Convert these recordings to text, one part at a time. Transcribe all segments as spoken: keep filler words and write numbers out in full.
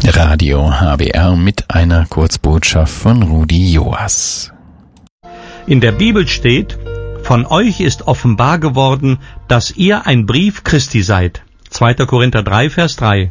Radio H B R mit einer Kurzbotschaft von Rudi Joas. In der Bibel steht: Von euch ist offenbar geworden, dass ihr ein Brief Christi seid. zweiter Korinther drei, Vers drei.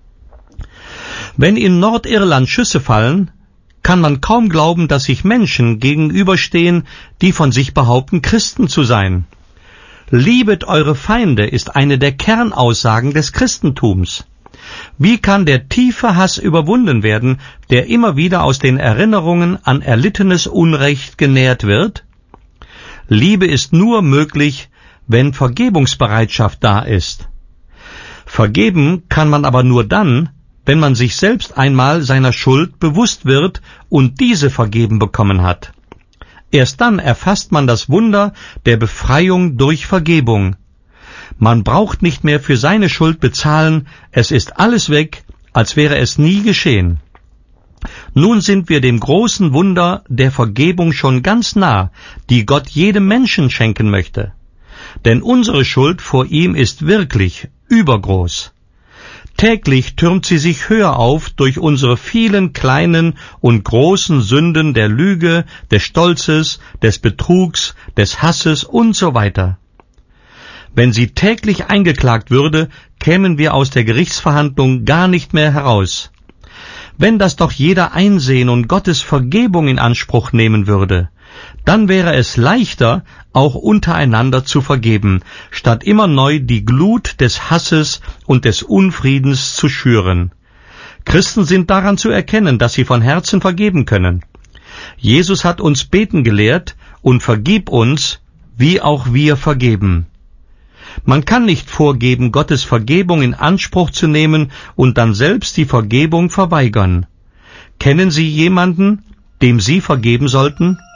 Wenn in Nordirland Schüsse fallen, kann man kaum glauben, dass sich Menschen gegenüberstehen, die von sich behaupten, Christen zu sein. Liebet eure Feinde ist eine der Kernaussagen des Christentums. Wie kann der tiefe Hass überwunden werden, der immer wieder aus den Erinnerungen an erlittenes Unrecht genährt wird? Liebe ist nur möglich, wenn Vergebungsbereitschaft da ist. Vergeben kann man aber nur dann, wenn man sich selbst einmal seiner Schuld bewusst wird und diese vergeben bekommen hat. Erst dann erfasst man das Wunder der Befreiung durch Vergebung. Man braucht nicht mehr für seine Schuld bezahlen, es ist alles weg, als wäre es nie geschehen. Nun sind wir dem großen Wunder der Vergebung schon ganz nah, die Gott jedem Menschen schenken möchte. Denn unsere Schuld vor ihm ist wirklich übergroß. Täglich türmt sie sich höher auf durch unsere vielen kleinen und großen Sünden der Lüge, des Stolzes, des Betrugs, des Hasses und so weiter. Wenn sie täglich eingeklagt würde, kämen wir aus der Gerichtsverhandlung gar nicht mehr heraus. Wenn das doch jeder einsehen und Gottes Vergebung in Anspruch nehmen würde, dann wäre es leichter, auch untereinander zu vergeben, statt immer neu die Glut des Hasses und des Unfriedens zu schüren. Christen sind daran zu erkennen, dass sie von Herzen vergeben können. Jesus hat uns beten gelehrt und vergib uns, wie auch wir vergeben. Man kann nicht vorgeben, Gottes Vergebung in Anspruch zu nehmen und dann selbst die Vergebung verweigern. Kennen Sie jemanden, dem Sie vergeben sollten?